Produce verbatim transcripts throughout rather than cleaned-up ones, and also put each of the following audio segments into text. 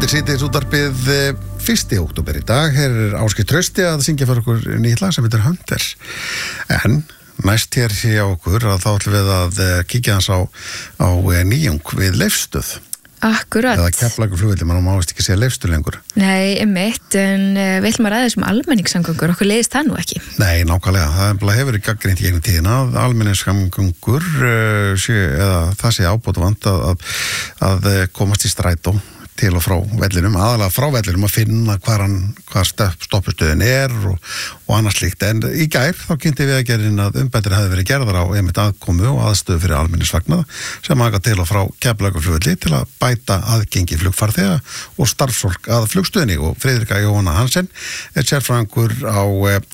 Þetta er síðdeis útvarpið fyrsta október í dag. Hér er Ásgeir Trausti að syngja fyrir okkur nýtt lag sem heitir Hunter. En næst hér hjá okkur að þá ætlum við að kíkja hans á, á nýjung við Leifsstöð. Akkurat. Eða Keflavíkurflugvelli, mann má vist ekki segja Leifsstöð lengur. Nei, einmitt, en uh, við ætlum að ræða þessum almenningssamgöngur, okkur leiðist það nú ekki. Nei, nákvæmlega, það hefur verið gagnrýnt í einu tíðina að almenningssamgöngur uh, sé, eða það sé ábót vant að, að, að komast í strætó til og frá vellinum, aðalega frá vellinum að finna hvar, hann, hvar stoppustöðin er og, og annars slíkt. En í gær þá kynnti við að gerin að umbættir hefði verið gerðar á einmitt aðkomu og aðstöðu fyrir almenningsvagnað sem aka til og frá Keflavíkurflugvelli til að bæta aðgengi flugfarþega og starfsfólk að flugstöðinni. Og Friðrika Jóhanna Hansen er sérfræðingur á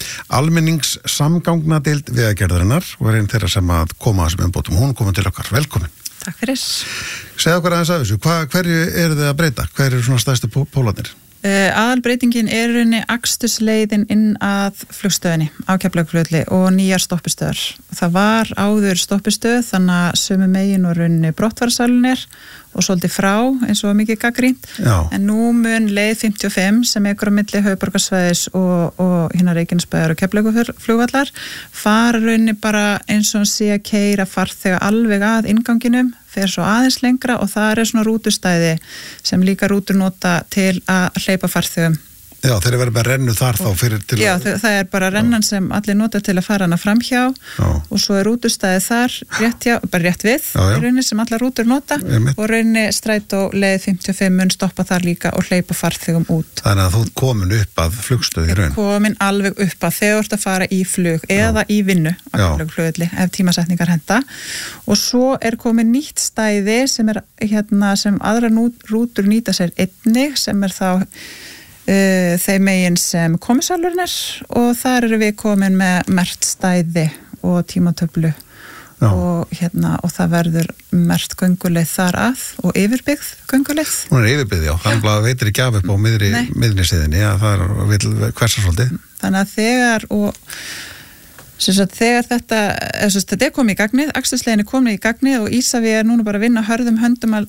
almenningssamgangnadeild Vegagerðarinnar og er einn þeirra sem að koma að þessum umbótum. Hún komið til okkar. Velkomin. Takk fyrir. Segðu okkur aðeins af þessu, Hva, hverju eru þið að breyta? Hver eru svona stærstu pólarnir? Uh, aðalbreytingin er rauninni akstursleiðin inn að flugstöðinni á Keflavíkurflugvelli og nýjar stoppistöðar. Það var áður stoppistöð þannig að sömu megin og rauninni brottfararsalunir og svolítið frá eins og mikið gagnrýnt. En nú mun leið fimmtíu og fimm sem ekur á milli höfuðborgarsvæðis og, og hérna Reykjanesbæjar og Keflavíkurflugvallar fara rauninni bara eins og sé að keyra farþega alveg að innganginum, fer svo aðeins lengra og það er svona rútustæði sem líka rútur nota til að hleypa farþegum. Já, þeir eru verið með rennu þar þá fyrir til Já, að... Já, það er bara rennan sem allir nota til að fara hana framhjá já. Og svo er rútustæði þar rétt, hjá, bara rétt við já, já. Í rauninni sem allar rútur nota og rauninni strætó leið fimmtíu og fimm mun stoppa þar líka og hleypa farþegum út. Þannig að þú ert komin upp að flugstöð í raun. Komin alveg upp að þegar þú ert að fara í flug eða já. Í vinnu á Keflavíkurflugvelli ef tímasetningar henta og svo er komin nýtt stæði sem er hérna sem aðra rútur nýta sér einnig sem er þá Uh, þeim megin sem komissalurinn er og þar eru við komin með merkt stæði og tímatöflu og, hérna, og það verður merkt gönguleið þar að og yfirbyggð gönguleið. Hún er yfirbyggð, já, þannig að veitir ekki af upp á miðri, miðri síðinni, að það er vil hversa svolítið. Þannig að þegar og Sagt, þegar þetta, eða, þetta er komið í gagnið, akstursleiðin er komið í gagnið og Ísavía er núna bara að vinna hörðum höndum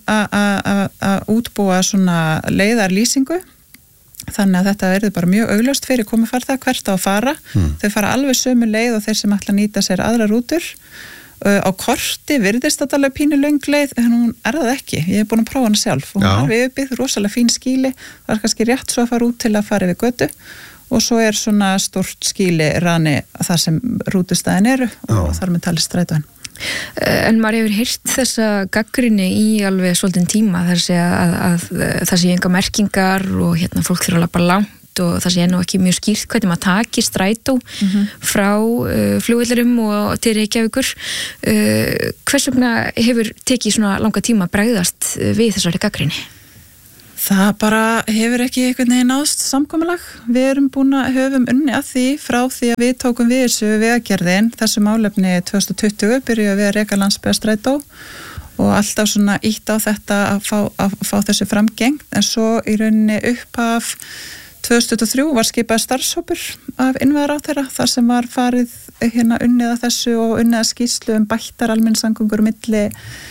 að útbúa svona leiðarlýsingu. Þannig að þetta verður bara mjög augljóst fyrir komið farþega hvert á að fara. Hmm. Þau fara alveg sömu leið og þeir sem ætla að nýta sér aðra rútur. Uh, á korti virðist þetta alveg pínu löng leið, en hún er það ekki. Ég hef búin að prófa hana sjálf og hún er við uppið, rosalega fín skýli. Það er kannski rétt svo að fara út til að fara yfir götu og svo er svona stort skýli rani þar sem rútustæðin eru og þar með talið strætóin. En maður hefur heyrt þessa gagnrýni í alveg svolítinn tíma þar sé að, að, að það sé enga merkingar og hérna fólk þurfa að labba langt og það sé ennú ekki mjög skýrt hvernig maður taki strætó mm-hmm. frá uh, flugvellurum og til Reykjavíkur. Uh, hvers vegna hefur tekið svona langa tíma að bregðast við þessari gagnrýni? Það bara hefur ekki einhvern veginn náðst samkomulag. Við erum búin að höfum unni að því frá því að við tókum við þessu vegagerðin, þessu málefni tvö þúsund tuttugu, byrjuðum við að reka landsbyggðarstrætó og alltaf svona ítt á þetta að fá, að fá þessu framgengt, en svo í rauninni upphaf tvö þúsund tuttugu og þrjú var skipað starfshópur af innviðaráðherra þar sem var farið hérna unnið að þessu og unnið að skýrslu um bættar almenningssamgöngur milli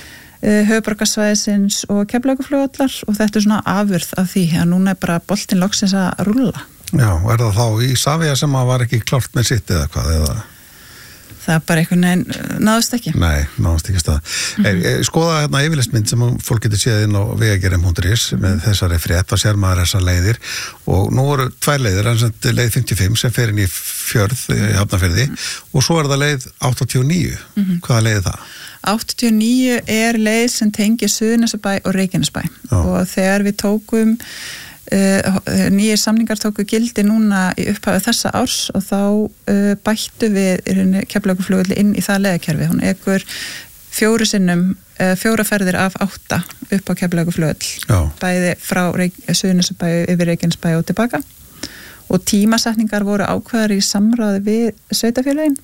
höfuðborgarsvæðisins og Keflavíkurflugvallar og þetta er svona afurð af því að núna er bara boltinn loksins að rúlla. Já, er það þá Ísavía sem að var ekki klárt með sitt eða hvað eða? Það er bara einhvern veginn náðust ekki. Nei, náðust ekki stað. Mm-hmm. er, skoða hérna yfirlistmynd sem fólk getur séð inn á vegagerðin punktur is með þessari frétt og sér maður þessar leiðir og nú voru tvær leiðir, leið fimmtíu og fimm sem fer inn í fjörð í Hafnarfirði mm-hmm. og svo er það leið áttatíu og níu. Mm-hmm. Hvaða leið er það? áttatíu og níu er leið sem tengir Suðurnesjabæ og Reykjanesbæ og þegar við tókum uh, nýjir samningar tóku gildi núna í upphafi þessa árs og þá uh, bættu við Keflavíkurflugvelli inn í það leiðakerfi. Hún ekur fjóru sinnum, uh, fjóra ferðir af átta upp á Keflavíkurflugvell, bæði frá Reyk- Suðurnesjabæ yfir Reykjanesbæ og tilbaka og tímasetningar voru ákveðar í samráði við sveitarfélögin.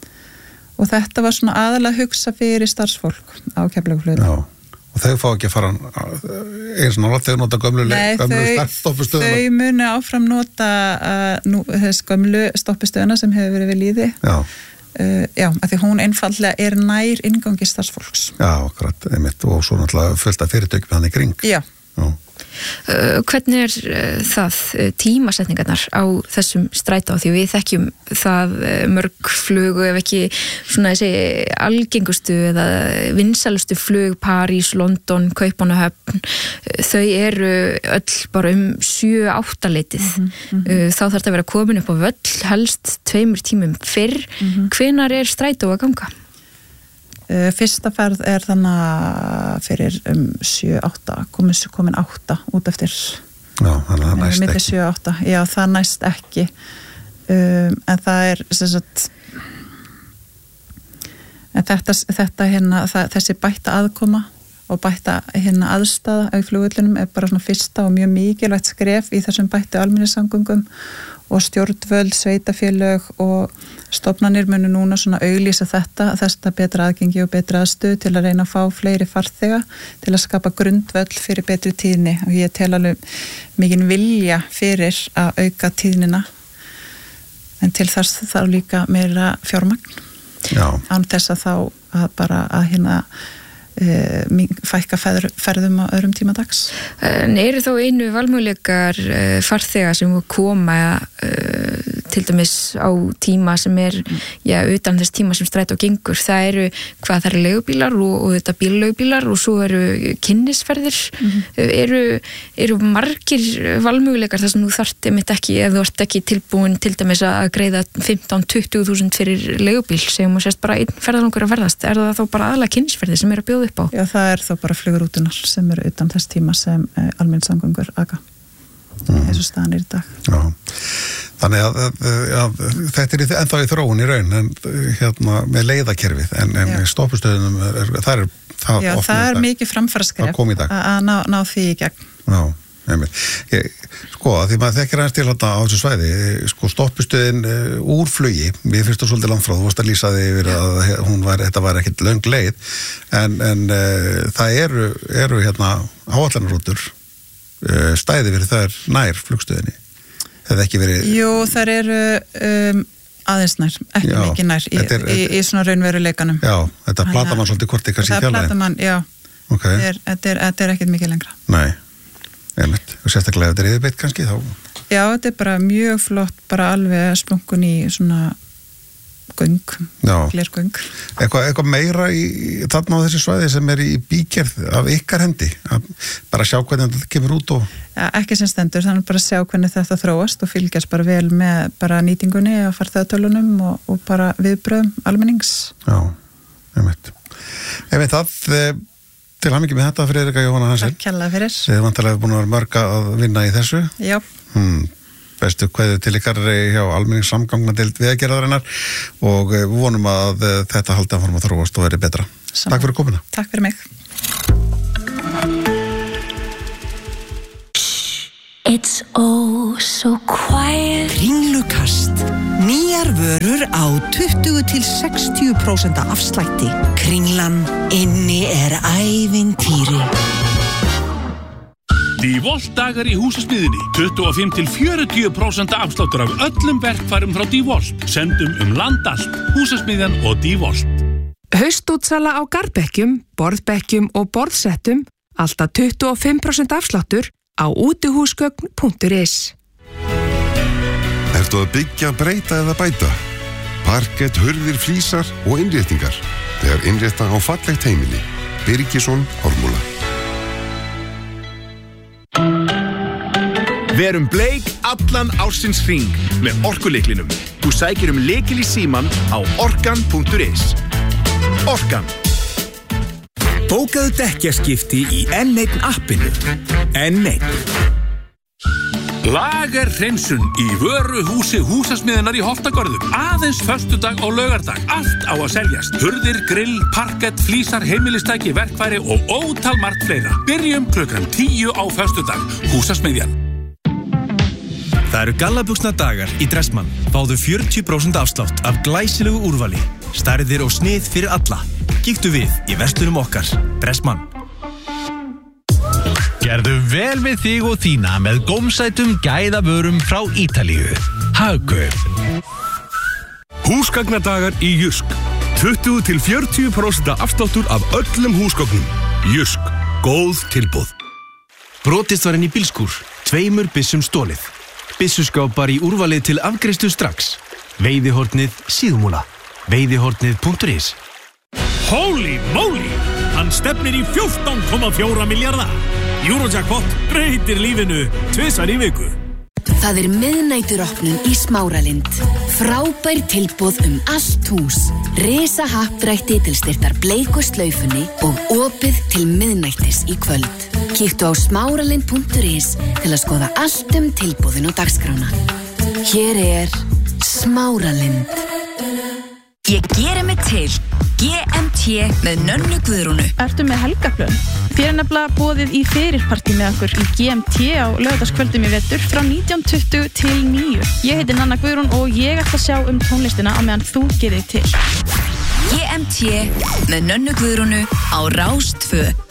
Og þetta var svona aðalega hugsa fyrir starfsfólk á Keflavíkurflugvelli. Já, og þau fá ekki að fara eins og náttúrulega þau nota gömlu, Nei, gömlu þau, stoppustöðuna. Nei, þau muni áfram nota uh, nú, þess gömlu stoppustöðuna sem hefur verið við líði. Já. Uh, já, af því hún einfaldlega er nær inngangi starfsfólks. Já, akkurat, einmitt, og svo náttúrulega fullt af fyrirtækjum þannig kring. Já. Já. Uh, hvernig er uh, það uh, tímasetningarnar á þessum strætó því við þekkjum það uh, mörg flugu ef ekki svona þessi algengustu eða vinsælustu flug París, London, Kaupmannahöfn uh, þau eru öll bara um sjö átta leitið mm -hmm. uh, þá þarf það að vera komin upp á völl helst tveimur tímum fyrr mm -hmm. hvenær er strætó að ganga? Uh, fyrsta ferð er þannig fyrir um sjö átta komin, komin átta út eftir Já, þannig að það næst ekki sjö átta, já það næst ekki um, en það er sem sagt en þetta, þetta hérna, það, þessi bætta aðkoma og bætta hérna aðstæða á flugvöllunum er bara svona fyrsta og mjög mikilvægt skref í þessum bættu almenningssamgöngum og stjórnvöld, sveitafélög og stofnanir munu núna svona auglýsa þetta, þetta betra aðgengi og betra aðstöð til að reyna að fá fleiri farþega til að skapa grundvöll fyrir betri tíðni og ég tel alveg mikinn vilja fyrir að auka tíðnina en til þess þarf líka meira fjármagn Já. án þess að þá að bara að hérna e, fækka ferð, ferðum á öðrum tíma dags. En eru þá einu valmöguleikar uh, farþega sem koma uh, til dæmis á tíma sem er já, utan þess tíma sem strætó gengur það eru, hvað það eru leigubílar og, og þetta bílleigubílar og svo eru kynnisferðir mm-hmm. eru, eru margir valmöguleikar þar sem þú þarft einmitt ekki, ef þú ert ekki tilbúin til dæmis að greiða fimmtán til tuttugu þúsund fyrir leigubíl sem þú sést bara einn ferðalangur að ferðast, er það þá bara aðalega kynnisferðir sem eru að bjóða upp á? Já, það er þá bara flugurútunar sem eru utan þess tíma sem eh, almenningssamgöngur aga mm. eins og staðan er í dag. Já, þannig að, að, að þetta er ennþá í þróun í raun en hérna með leiðakerfið en, en stoppustöðunum er, er, það er það, Já, það er mikið framfaraskref að ná, ná því í gegn. Já, einmitt. Ég, sko, að því maður þekkir aðeins til þetta á þessu svæði, sko stoppustöðin uh, úr flugi, mér finnst það svolítið langfrá, þú varst að lýsa því yfir að hún var, þetta var ekkit löng leið en, en uh, það eru, eru hérna áallanarútur uh, stæði verið það er nær flugstöðinni hefði ekki verið Jú, þær eru um, aðeins nær, ekki já, mikið nær í, er, í, í svona raunveruleikanum Já, þetta plata mann svolítið kortið kannski í fjarlægin Það plata mann, já okay. þetta, er, þetta, er, þetta er ekkit mikið lengra Nei, einmitt, og sérstaklega þetta er yfirbeitt kannski þá Já, þetta er bara mjög flott bara alveg splunkun í svona göng, glergöng eitthvað, eitthvað meira í þarna á þessi svæði sem er í bígerð af ykkar hendi að bara sjá hvernig þetta kemur út og ja, ekki sem stendur, þannig bara sjá hvernig þetta þróast og fylgjast bara vel með bara nýtingunni og farþegatölunum og, og bara viðbröðum almennings Já, einmitt einmitt það, til hamingju með þetta Friðrika Jóhanna Hansen Takk kærlega fyrir Þið er vantarlega búin að vera mörg að vinna í þessu Já hmm. Bestu kveðu til ykkar hjá almenningssamgangnadeild Vegagerðarinnar og við vonum að þetta haldi áfram að þróast og veri betra. Saman. Takk fyrir komuna. Takk fyrir mig. It's oh so quiet. Kringlukast. Nýjar vörur á tuttugu til sextíu prósent afslætti. Kringlan inni er ævintýri. DeWalt dagar í húsasmiðinni. tuttugu og fimm til fjörutíu prósent afsláttur af öllum verkfærum frá DeWalt. Sendum um land allt. Húsasmiðjan og DeWalt. Haustútsala á garðbekkjum, borðbekkjum og borðsettum. Alltaf tuttugu og fimm prósent afsláttur á útihúsgögn punktur is. Ertu að byggja, breyta eða bæta? Parkett, hurðir, flísar og innréttingar. Þegar innrétta á fallegt heimili. Birgisson, Ármúla. Verum bleik allan ársins hring með orkulyklinum. Þú sækir um lykil í síman á orkan punktur is. Orkan. Bókaðu dekkjaskipti í N einn appinu. N einn. Lagerhreinsun í vöruhúsi húsasmiðunar í Holtagörðum. Aðeins föstudag og laugardag. Allt á að seljast. Hurðir, grill, parkett, flísar, heimilistæki, verkfæri og ótal margt fleira. Byrjum klukkan tíu á föstudag. Húsasmiðjan. Það eru gallabuxna dagar í Dressmann. Fáðu fjörutíu prósent afslátt af glæsilegu úrvali. Stærðir og snið fyrir alla. Kíktu við í verslunum okkar. Dressmann. Gerðu vel við þig og þína með gómsætum gæðavörum frá Ítalíu. Hagkaup. Húsgagnadagar í Jysk. tuttugu til fjörutíu prósent afsláttur af öllum húsgögnum. Jysk. Góð tilboð. Brotist var inn í bílskúr, tveimur byssum stólið. Byssuskápar í úrvalið til afgreiðslu strax. Veiðihornið Síðumúla. Veiðihornið punktur is. Holy moly! Hann stefnir í fjórtán komma fjóra milljarða. Eurojackpot breytir lífinu tvisvar í viku. Það er miðnæturopnun í Smáralind. Frábær tilboð um allt hús. Risa happdrætti til styrktar bleiku slaufunni og opið til miðnættis í kvöld. Kíktu á smáralind punktur is til að skoða allt um tilboðin og dagskrána. Hér er Smáralind. Ég geri mig til. G M T með Nönnu Guðrúnu. Ertu með helgaplön? Þér er nefnilega boðið í fyrirpartí með okkur í G M T á laugardagskvöldum í vetur frá nítján tuttugu til níu. Ég heiti Nanna Guðrún og ég ætla að sjá um tónlistina á meðan þú gerir til. G M T með Nönnu Guðrúnu á Rás tvö.